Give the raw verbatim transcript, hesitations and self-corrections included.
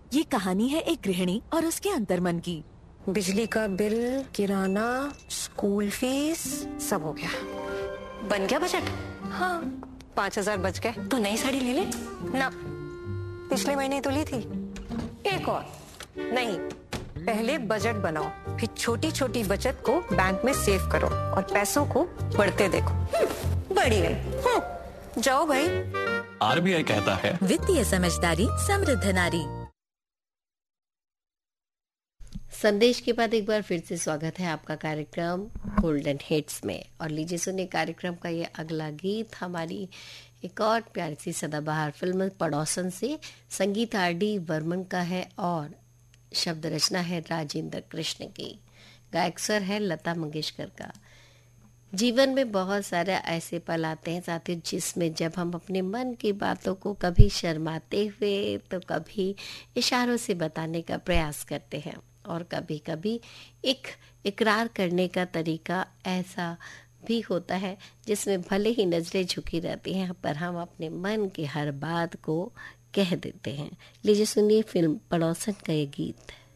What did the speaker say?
ये कहानी है एक गृहिणी और उसके अंतर्मन की। बिजली का बिल, किराना, स्कूल फीस, सब हो गया। बन गया बजट? हाँ, पाँच हजार बच गए। तो नई साड़ी ले ले ना, पिछले महीने तो ली थी। एक और। नहीं, पहले बजट बनाओ, फिर छोटी छोटी बचत को बैंक में सेव करो और पैसों को बढ़ते देखो। बढ़ी गई। जाओ भाई। आरबीआई कहता है, वित्तीय समझदारी समृद्ध नारी। संदेश के बाद एक बार फिर से स्वागत है आपका कार्यक्रम गोल्डन हिट्स में। और लीजिए सुनिए कार्यक्रम का ये अगला गीत हमारी एक और प्यारी सी सदाबहार फिल्म पड़ोसन से। संगीत आर डी बर्मन का है और शब्द रचना है राजेंद्र कृष्ण की। गायक स्वर है लता मंगेशकर का। जीवन में बहुत सारे ऐसे पल आते हैं साथियों जिसमें जब हम अपने मन की बातों को कभी शर्माते हुए तो कभी इशारों से बताने का प्रयास करते हैं, और कभी कभी एक इकरार करने का तरीका ऐसा भी होता है जिसमें भले ही नजरें झुकी रहती हैं पर हम अपने मन की हर बात को कह देते हैं। लीजिए सुनिए फिल्म पड़ोसन का ये गीत।